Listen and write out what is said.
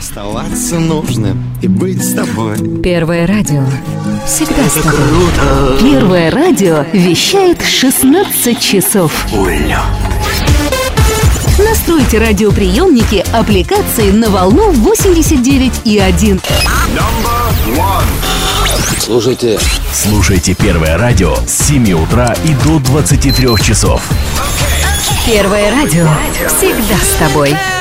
Оставаться нужно и быть с тобой. Первое радио. Всегда с тобой. Круто. Первое радио вещает 16 часов. Улья. Настройте радиоприемники аппликации на волну 89,1. Слушайте Первое радио с 7 утра и до 23 часов. Первое радио. Всегда с тобой.